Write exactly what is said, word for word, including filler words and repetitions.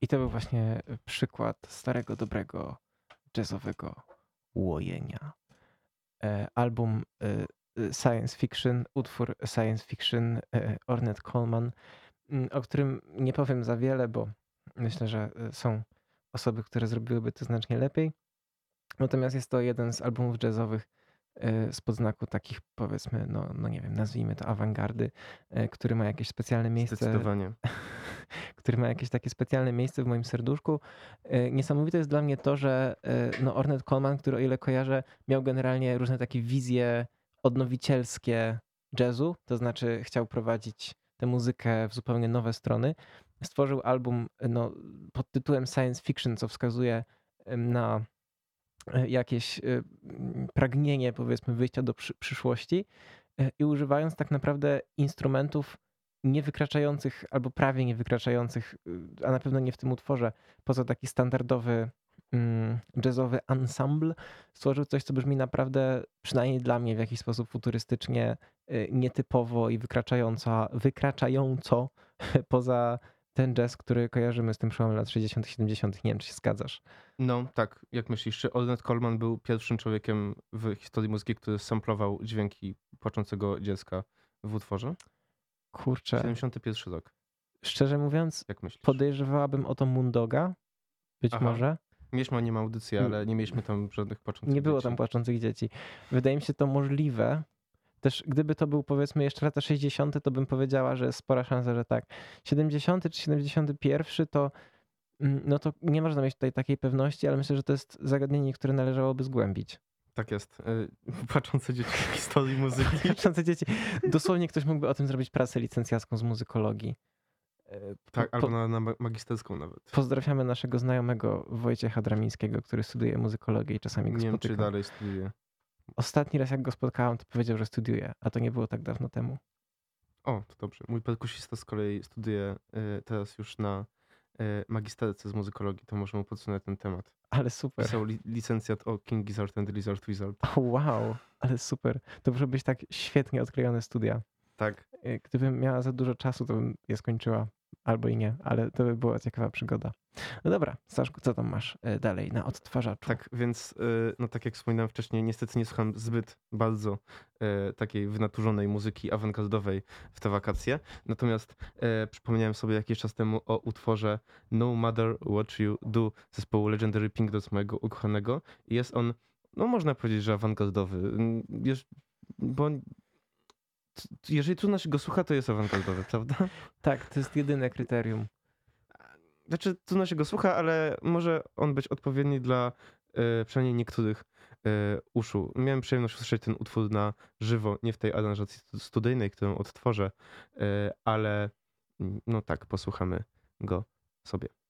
I to był właśnie przykład starego, dobrego, jazzowego łojenia. E, Album e, e, Science Fiction, utwór Science Fiction e, Ornette Coleman, m, o którym nie powiem za wiele, bo myślę, że e, są osoby, które zrobiłyby to znacznie lepiej. Natomiast jest to jeden z albumów jazzowych e, spod znaku takich, powiedzmy, no, no nie wiem, nazwijmy to awangardy, e, który ma jakieś specjalne miejsce, Zdecydowanie. który ma jakieś takie specjalne miejsce w moim serduszku. E, Niesamowite jest dla mnie to, że e, no Ornette Coleman, który o ile kojarzę, miał generalnie różne takie wizje odnowicielskie jazzu, to znaczy chciał prowadzić tę muzykę w zupełnie nowe strony. Stworzył album no, pod tytułem Science Fiction, co wskazuje em, na e, jakieś e, m, pragnienie, powiedzmy, wyjścia do przy, przyszłości e, i używając tak naprawdę instrumentów nie wykraczających albo prawie nie wykraczających, y, a na pewno nie w tym utworze, poza taki standardowy mm, jazzowy ensemble, stworzył coś, co brzmi naprawdę, przynajmniej dla mnie, w jakiś sposób futurystycznie, y, nietypowo i wykraczająco, wykraczająco poza ten jazz, który kojarzymy z tym przełomem lat sześćdziesiątych, siedemdziesiątych. Nie wiem, czy się zgadzasz. No tak, jak myślisz, czy Ornette Coleman był pierwszym człowiekiem w historii muzyki, który samplował dźwięki płaczącego dziecka w utworze? Kurczę, siedemdziesiąty pierwszy rok, szczerze mówiąc, jak myślisz? podejrzewałabym o to Moondoga, być Aha. może. Mieliśmy o nim audycję, ale nie mieliśmy tam żadnych płaczących Nie było dzieci. tam płaczących dzieci. Wydaje mi się to możliwe. Też gdyby to był, powiedzmy, jeszcze lata sześćdziesiąte, to bym powiedziała, że jest spora szansa, że tak. siedemdziesiąty czy siedemdziesiąty pierwszy to mm, no to nie można mieć tutaj takiej pewności, ale myślę, że to jest zagadnienie, które należałoby zgłębić. Tak jest. Y, Płaczące dzieci w historii muzyki. Płaczące dzieci. Dosłownie ktoś mógłby o tym zrobić pracę licencjacką z muzykologii. E, po- Tak, po- albo na, na ma- magisterską nawet. Pozdrawiamy naszego znajomego Wojciecha Dramińskiego, który studiuje muzykologię i czasami go Nie wiem, czy spotykam. dalej studiuje. Ostatni raz jak go spotkałem, to powiedział, że studiuje, a to nie było tak dawno temu. O, to dobrze. Mój perkusista z kolei studiuje y, teraz już na y, magisterce z muzykologii, to możemy podsunąć ten temat. Ale super. Pisał li- licencjat o King Gizzard and Lizard Wizard. O, wow, ale super. To muszą być tak świetnie odklejone studia. Tak. Y, Gdybym miała za dużo czasu, to bym je skończyła. Albo i nie, ale to by była ciekawa przygoda. No dobra, Staszku, co tam masz y, dalej na odtwarzaczu? Tak, więc y, no tak jak wspominałem wcześniej, niestety nie słucham zbyt bardzo y, takiej wynaturzonej muzyki awangardowej w te wakacje. Natomiast y, przypomniałem sobie jakiś czas temu o utworze No Matter What You Do zespołu Legendary Pink Dots, mojego ukochanego. I jest on, no można powiedzieć, że awangardowy. Mm, Jest, bo t- jeżeli trudno się go słucha, to jest awangardowy, prawda? Tak, to jest jedyne kryterium. Znaczy, trudno się go słucha, ale może on być odpowiedni dla e, przynajmniej niektórych e, uszu. Miałem przyjemność usłyszeć ten utwór na żywo, nie w tej aranżacji stu- studyjnej, którą odtworzę, e, ale mm, no tak, posłuchamy go sobie.